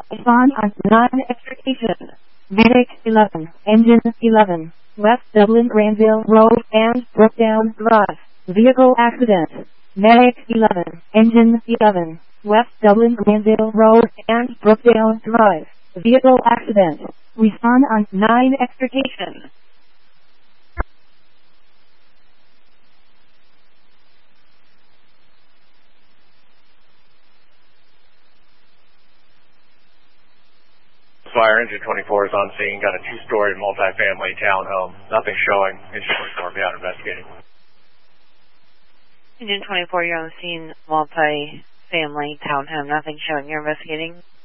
Spawn on non-extrication. Medic 11, Engine 11, West Dublin Granville Road and Brookdown Drive. Vehicle accident. Medic 11, Engine 11, West Dublin Granville Road and Brookdown Drive. Vehicle accident. Respond on 9 extrication. Fire Engine 24 is on scene, got a 2-story multifamily townhome. Nothing showing. Engine 24 be out investigating. Engine 24, you're on the scene, multi-family townhome. Nothing showing. You're investigating.